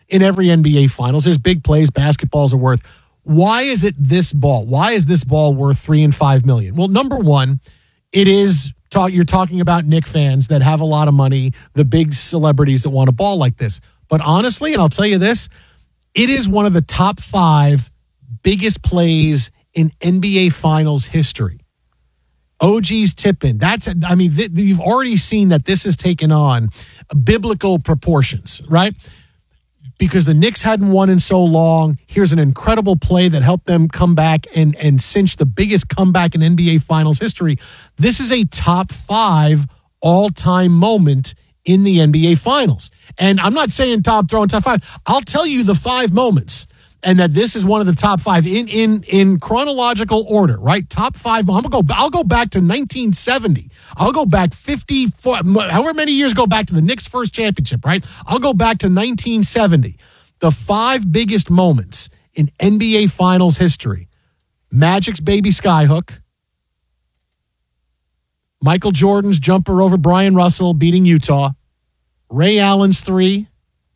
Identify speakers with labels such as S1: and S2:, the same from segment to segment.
S1: in every NBA Finals. There's big plays. Basketballs are worth. Why is it this ball? Why is this ball worth $3 and $5 million? Well, number one, it is. You're talking about Knicks fans that have a lot of money, the big celebrities that want a ball like this. But honestly, and I'll tell you this, it is one of the top 5 biggest plays in NBA Finals history. OG's tip-in. You've already seen that this has taken on biblical proportions, right? Because the Knicks hadn't won in so long. Here's an incredible play that helped them come back and cinch the biggest comeback in NBA Finals history. This is a top 5 all-time moment in the NBA Finals. And I'm not saying top 5. I'll tell you the 5 moments. And that this is one of the top 5 in chronological order, right? Top 5. I'll go back to 1970. I'll go back 54, however many years go back to the Knicks' first championship, right? I'll go back to 1970. The 5 biggest moments in NBA Finals history: Magic's baby skyhook, Michael Jordan's jumper over Brian Russell beating Utah, Ray Allen's 3,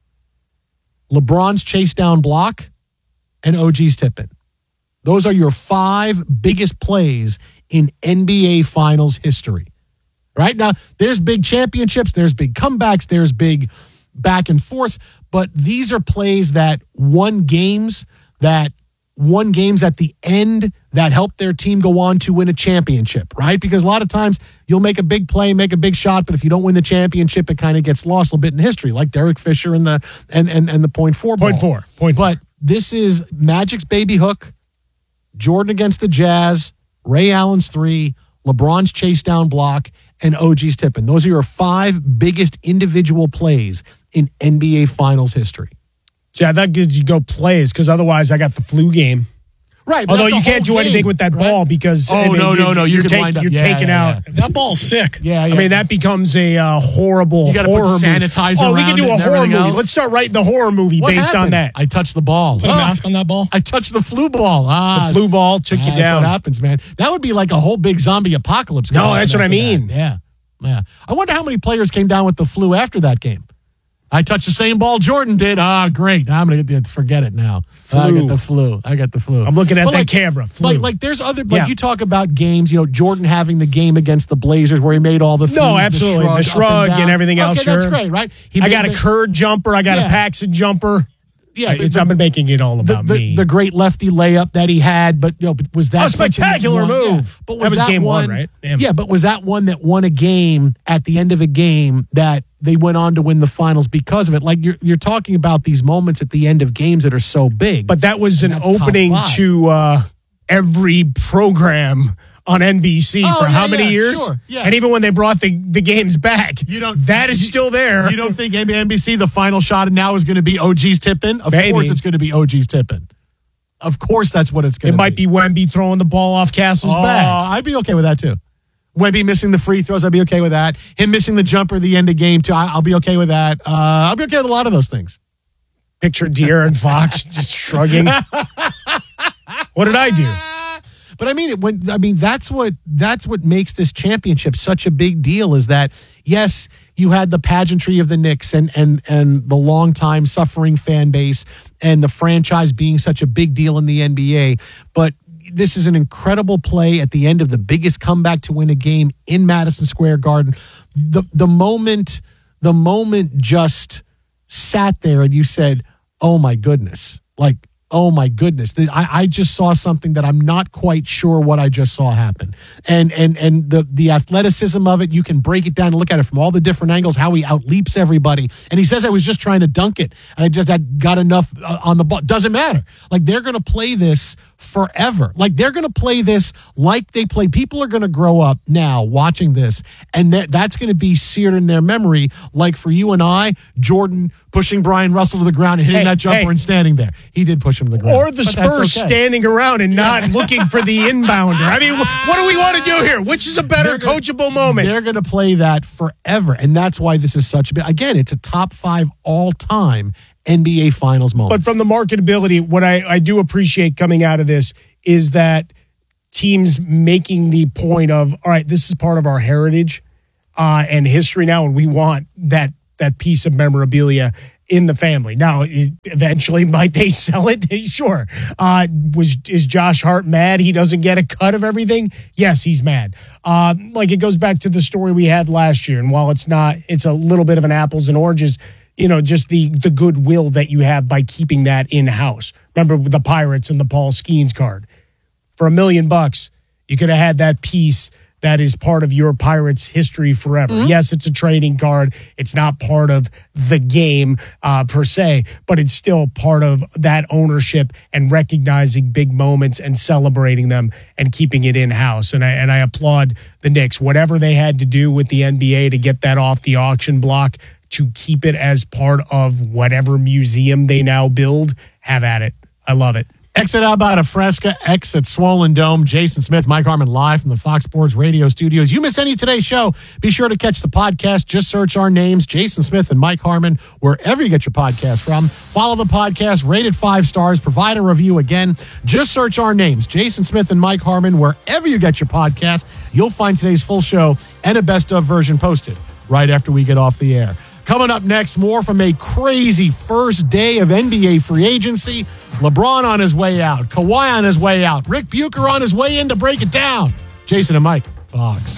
S1: LeBron's chase down block, and OG's tip-in. Those are your 5 biggest plays in NBA Finals history. Right? Now, there's big championships, there's big comebacks, there's big back and forth, but these are plays that won games at the end that helped their team go on to win a championship, right? Because a lot of times you'll make a big play, make a big shot, but if you don't win the championship, it kind of gets lost a little bit in history, like Derek Fisher and the .4 ball.
S2: Point four.
S1: But this is Magic's baby hook, Jordan against the Jazz, Ray Allen's 3, LeBron's chase down block, and OG's tip-in. Those are your 5 biggest individual plays in NBA Finals history.
S2: See, I thought you go plays because otherwise I got the flu game.
S1: Right.
S2: Although you can't do anything with that ball because
S1: no.
S2: You're taking out.
S3: That ball's sick.
S1: Yeah.
S2: I mean, that becomes a horrible
S1: you gotta
S2: horror
S1: put sanitizer
S2: movie. We can do a horror movie.
S1: Else.
S2: Let's start writing the horror movie based on that.
S1: I touched the ball.
S3: Put a mask on that ball.
S1: I touched the flu ball.
S2: The flu ball took you down.
S1: That's what happens, man. That would be like a whole big zombie apocalypse.
S2: No, that's what I mean.
S1: Yeah. I wonder how many players came down with the flu after that game. I touched the same ball Jordan did. Great. I'm going to forget it now. I got the flu.
S2: I'm looking at that camera. Flu.
S1: Like there's other, you talk about games, Jordan having the game against the Blazers where he made all the threes.
S2: No, absolutely. The shrug and everything else.
S1: Okay, that's great, right?
S2: I got a Curd jumper. I got a Paxson jumper.
S1: Yeah,
S2: I've been making it all about me.
S1: The great lefty layup that he had, but was that
S2: a spectacular move?
S1: Yeah. But
S2: that was game one, right?
S1: Damn. Yeah, but was that one that won a game at the end of a game that they went on to win the finals because of it? Like you're talking about these moments at the end of games that are so big.
S2: But that was an opening to every program on NBC for how many years?
S1: Sure, yeah.
S2: And even when they brought the games back, that is still there.
S1: You don't think NBC, the final shot now is going to be OG's tip-in? Of course it's going to be OG's tip-in. Of course that's what it's going to be.
S2: It might be Wemby throwing the ball off Castle's back.
S1: I'd be okay with that too. Wemby missing the free throws, I'd be okay with that. Him missing the jumper at the end of game too, I'll be okay with that. I'll be okay with a lot of those things.
S2: Picture De'Aaron Fox just shrugging. What did I do?
S1: But that's what makes this championship such a big deal is that, yes, you had the pageantry of the Knicks and the longtime suffering fan base and the franchise being such a big deal in the NBA. But this is an incredible play at the end of the biggest comeback to win a game in Madison Square Garden. The moment just sat there and you said, oh my goodness, I just saw something that I'm not quite sure what I just saw happen. And the athleticism of it, you can break it down and look at it from all the different angles, how he outleaps everybody. And he says, I was just trying to dunk it. And I got enough on the ball. Doesn't matter. Like, they're going to play this forever. Like, they're going to play this like they play. People are going to grow up now watching this. And that's going to be seared in their memory. Like for you and I, Jordan pushing Brian Russell to the ground and hitting that jumper and standing there. He did push him to the ground.
S2: Or the Spurs standing around and not looking for the inbounder. I mean, what do we want to do here? Which is a better coachable moment?
S1: They're going to play that forever. And that's why this is such a big, again, it's a top 5 all-time NBA Finals moment.
S2: But from the marketability, what I do appreciate coming out of this is that teams making the point of, all right, this is part of our heritage and history now, and we want that piece of memorabilia in the family. Now, eventually, might they sell it? Sure. Is Josh Hart mad he doesn't get a cut of everything? Yes, he's mad. It goes back to the story we had last year. And while it's a little bit of an apples and oranges, just the goodwill that you have by keeping that in-house. Remember the Pirates and the Paul Skeens card. For $1 million, you could have had that piece that is part of your Pirates history forever. Mm-hmm. Yes, it's a trading card. It's not part of the game per se, but it's still part of that ownership and recognizing big moments and celebrating them and keeping it in-house. And I applaud the Knicks. Whatever they had to do with the NBA to get that off the auction block, to keep it as part of whatever museum they now build, have at it. I love it.
S1: Exit out about a Fresca, exit Swollen Dome. Jason Smith, Mike Harmon live from the Fox Sports Radio studios. You miss any of today's show, be sure to catch the podcast. Just search our names, Jason Smith and Mike Harmon, wherever you get your podcast from. Follow the podcast, rate it 5 stars, provide a review. Again, just search our names, Jason Smith and Mike Harmon, wherever you get your podcast. You'll find today's full show and a best of version posted right after we get off the air. Coming up next, more from a crazy first day of NBA free agency. LeBron on his way out. Kawhi on his way out. Rick Bucher on his way in to break it down. Jason and Mike, Fox.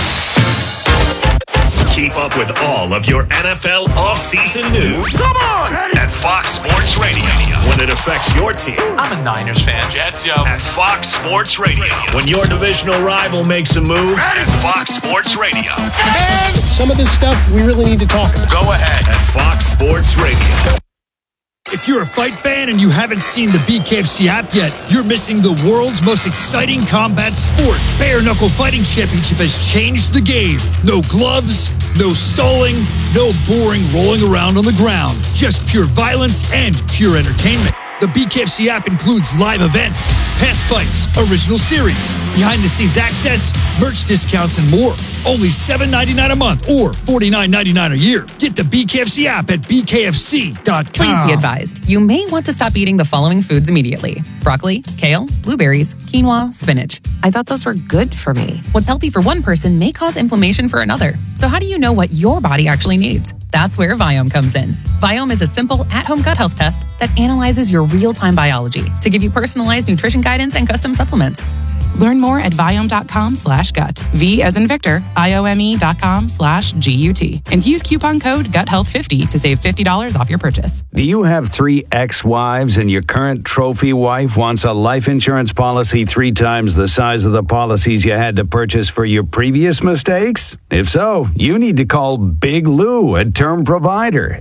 S3: Keep up with all of your NFL offseason news.
S4: Come on!
S3: At Fox Sports Radio. When it affects your team.
S4: I'm a Niners fan, Jets, yo.
S3: At Fox Sports Radio. When your divisional rival makes a move. At Fox Sports Radio.
S2: And some of this stuff we really need to talk about.
S3: Go ahead. At Fox Sports Radio.
S5: If you're a fight fan and you haven't seen the BKFC app yet, you're missing the world's most exciting combat sport. Bare Knuckle Fighting Championship has changed the game. No gloves, no stalling, no boring rolling around on the ground. Just pure violence and pure entertainment. The BKFC app includes live events, past fights, original series, behind-the-scenes access, merch discounts, and more. Only $7.99 a month or $49.99 a year. Get the BKFC app at bkfc.com.
S6: Please be advised, you may want to stop eating the following foods immediately. Broccoli, kale, blueberries, quinoa, spinach. I thought those were good for me. What's healthy for one person may cause inflammation for another. So how do you know what your body actually needs? That's where Viome comes in. Viome is a simple at-home gut health test that analyzes your real-time biology to give you personalized nutrition guidance and custom supplements. Learn more at Viome.com/gut. V as in Victor, IOME.com/GUT. And use coupon code GUTHEALTH50 to save $50 off your purchase.
S7: Do you have 3 ex-wives and your current trophy wife wants a life insurance policy 3 times the size of the policies you had to purchase for your previous mistakes? If so, you need to call Big Lou at Term Provider,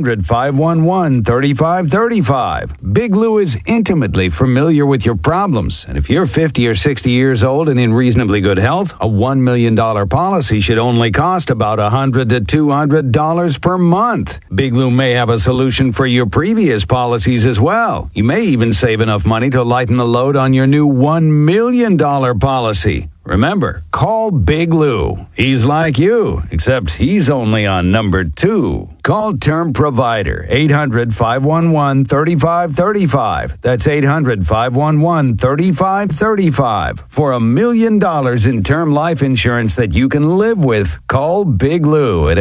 S7: 800-511-3535. Big Lou is intimately familiar with your problems, and if you're 50 or 60 years old and in reasonably good health, a $1 million policy should only cost about $100 to $200 per month. Big Lou may have a solution for your previous policies as well. You may even save enough money to lighten the load on your new $1 million policy. Remember, call Big Lou. He's like you, except he's only on number 2. Call Term Provider, 800-511-3535. That's 800-511-3535. For $1 million in term life insurance that you can live with, call Big Lou at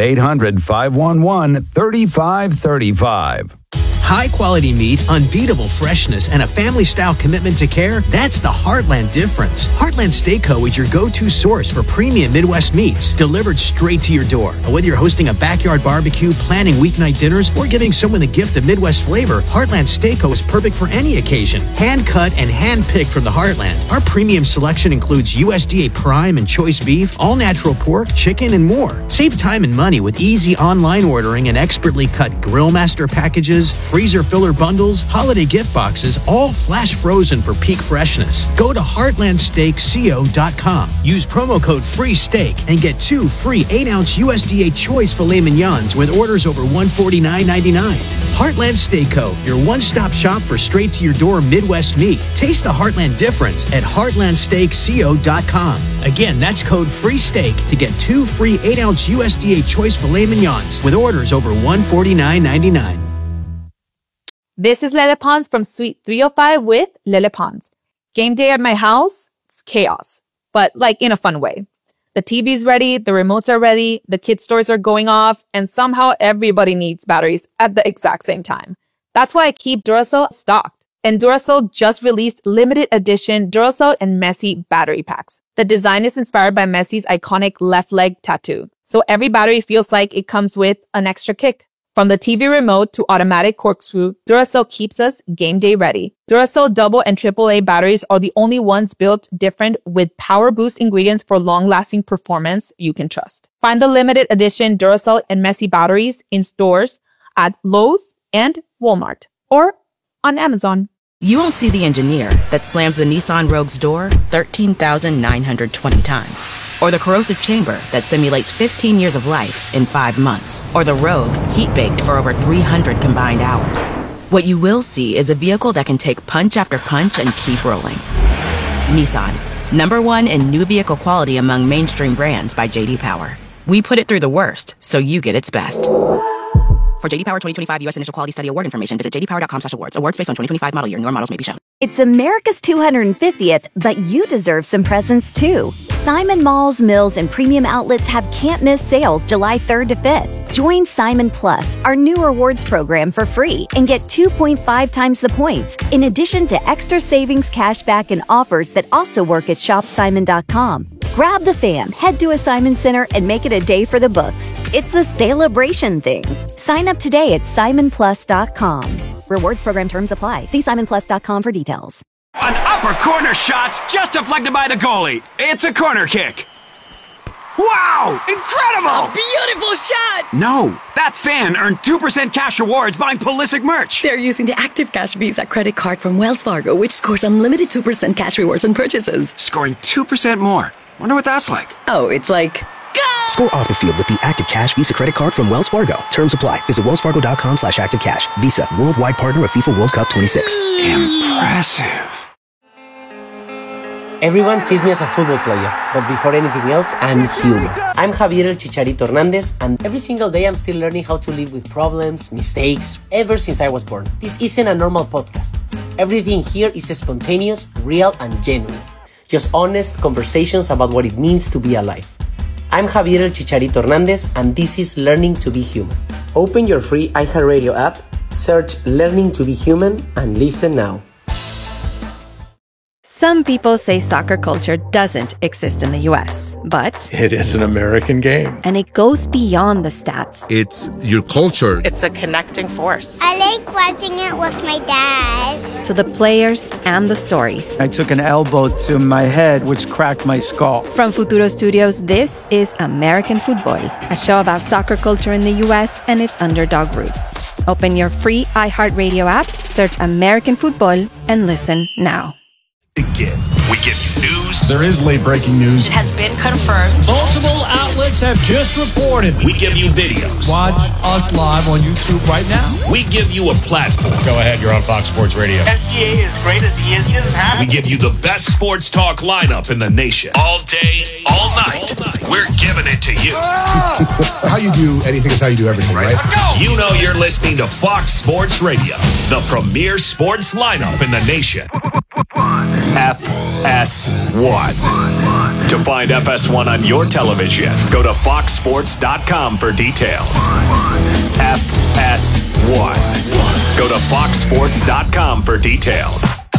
S7: 800-511-3535.
S8: High-quality meat, unbeatable freshness, and a family-style commitment to care, that's the Heartland difference. Heartland Steakco is your go-to source for premium Midwest meats, delivered straight to your door. Whether you're hosting a backyard barbecue, planning weeknight dinners, or giving someone the gift of Midwest flavor, Heartland Steakco is perfect for any occasion. Hand-cut and hand-picked from the Heartland. Our premium selection includes USDA prime and choice beef, all-natural pork, chicken, and more. Save time and money with easy online ordering and expertly cut Grill Master packages, freezer filler bundles, holiday gift boxes, all flash frozen for peak freshness. Go to heartlandsteakco.com. Use promo code FREESTEAK and get 2 free 8-ounce USDA choice filet mignons with orders over $149.99. Heartland Steakco, your one-stop shop for straight-to-your-door Midwest meat. Taste the Heartland difference at heartlandsteakco.com. Again, that's code FREESTEAK to get 2 free 8-ounce USDA choice filet mignons with orders over $149.99.
S9: This is Lele Pons from Suite 305 with Lele Pons. Game day at my house, it's chaos, but like in a fun way. The TV's ready, the remotes are ready, the kids' toys are going off, and somehow everybody needs batteries at the exact same time. That's why I keep Duracell stocked. And Duracell just released limited edition Duracell and Messi battery packs. The design is inspired by Messi's iconic left leg tattoo. So every battery feels like it comes with an extra kick. From the TV remote to automatic corkscrew, Duracell keeps us game day ready. Duracell double and AAA batteries are the only ones built different with power boost ingredients for long-lasting performance you can trust. Find the limited edition Duracell and Messi batteries in stores at Lowe's and Walmart or on Amazon.
S10: You won't see the engineer that slams the Nissan Rogue's door 13,920 times. Or the corrosive chamber that simulates 15 years of life in 5 months. Or the Rogue heat-baked for over 300 combined hours. What you will see is a vehicle that can take punch after punch and keep rolling. Nissan, #1 in new vehicle quality among mainstream brands by J.D. Power. We put it through the worst, so you get its best. For J.D. Power 2025 U.S. Initial Quality Study Award information, visit jdpower.com/awards. Awards based on 2025 model year. Newer models may be shown.
S11: It's America's 250th, but you deserve some presents too. Simon Malls, Mills, and Premium Outlets have can't-miss sales July 3rd to 5th. Join Simon Plus, our new rewards program, for free and get 2.5 times the points, in addition to extra savings, cashback, and offers that also work at shopsimon.com. Grab the fam, head to a Simon Center, and make it a day for the books. It's a celebration thing. Sign up today at simonplus.com. Rewards program terms apply. See simonplus.com for details.
S12: An upper corner shot's just deflected by the goalie. It's a corner kick. Wow! Incredible!
S13: A beautiful shot!
S12: No, that fan earned 2% cash rewards buying Pulisic merch.
S13: They're using the Active Cash Visa credit card from Wells Fargo, which scores unlimited 2% cash rewards on purchases.
S12: Scoring 2% more. Wonder what that's like.
S13: Oh, it's like...
S14: Go! Score off the field with the Active Cash Visa credit card from Wells Fargo. Terms apply. Visit wellsfargo.com/activecash. Visa, worldwide partner of FIFA World Cup 26.
S12: Impressive.
S15: Everyone sees me as a football player, but before anything else, I'm human. I'm Javier El Chicharito Hernandez, and every single day I'm still learning how to live with problems, mistakes, ever since I was born. This isn't a normal podcast. Everything here is spontaneous, real, and genuine. Just honest conversations about what it means to be alive. I'm Javier El Chicharito Hernandez, and this is Learning to be Human. Open your free iHeartRadio app, search Learning to be Human, and listen now.
S16: Some people say soccer culture doesn't exist in the U.S., but
S17: it is an American game.
S16: And it goes beyond the stats.
S17: It's your culture.
S18: It's a connecting force.
S19: I like watching it with my dad.
S16: To the players and the stories.
S20: I took an elbow to my head, which cracked my skull.
S16: From Futuro Studios, this is American Football, a show about soccer culture in the U.S. and its underdog roots. Open your free iHeartRadio app, search American Football, and listen now.
S3: We give you news.
S21: There is late breaking news.
S13: It has been confirmed.
S5: Multiple outlets have just reported.
S3: We give you videos.
S21: Watch us live on YouTube right now.
S3: We give you a platform.
S22: Go ahead, you're on Fox Sports Radio.
S23: SGA is great as he is.
S3: We give you the best sports talk lineup in the nation. All day, all night. We're giving it to you.
S21: How you do anything is how you do everything, right?
S3: Let's go. You know you're listening to Fox Sports Radio, the premier sports lineup in the nation. FS1. To find FS1 on your television, go to foxsports.com for details. FS1. Go to foxsports.com for details.